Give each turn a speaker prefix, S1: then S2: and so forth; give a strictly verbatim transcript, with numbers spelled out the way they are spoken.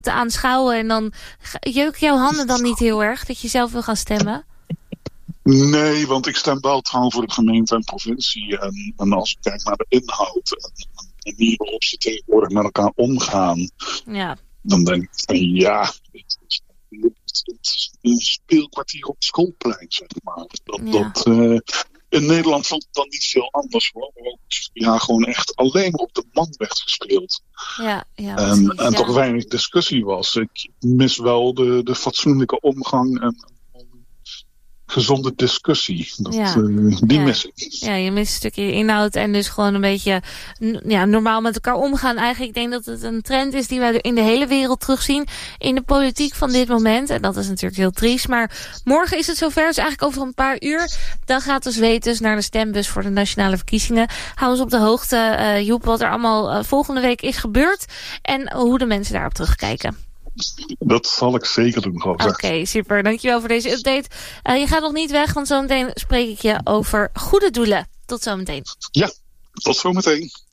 S1: te aanschouwen en dan jeuk jouw handen dan niet heel erg dat je zelf wil gaan stemmen?
S2: Nee, want ik stem wel trouw voor de gemeente en provincie. En, en als ik kijk naar de inhoud en de manier waarop ze tegenwoordig met elkaar omgaan,
S1: ja. dan
S2: denk ik van ja, het is, het is een speelkwartier op het schoolplein, zeg maar. Dat,
S1: ja.
S2: dat, uh, in Nederland vond het dan niet veel anders hoor. Ja, gewoon echt alleen maar op de man werd gespeeld.
S1: Ja, ja,
S2: en
S1: precies,
S2: en
S1: ja.
S2: toch weinig discussie was. Ik mis wel de, de fatsoenlijke omgang en gezonde discussie. Dat,
S1: ja.
S2: uh, die
S1: ja.
S2: mis ik.
S1: Ja, je mist een stukje inhoud en dus gewoon een beetje ja, normaal met elkaar omgaan. Eigenlijk, ik denk dat het een trend is die wij in de hele wereld terugzien in de politiek van dit moment. En dat is natuurlijk heel triest. Maar morgen is het zover, dus eigenlijk over een paar uur. Dan gaat dus Wetens naar de stembus voor de nationale verkiezingen. Hou ons op de hoogte, uh, Joep, wat er allemaal uh, volgende week is gebeurd. En hoe de mensen daarop terugkijken.
S2: Dat zal ik zeker doen, Oké,
S1: okay, super. Dankjewel voor deze update. Uh, je gaat nog niet weg, want zometeen spreek ik je over goede doelen. Tot zometeen.
S2: Ja, tot zometeen.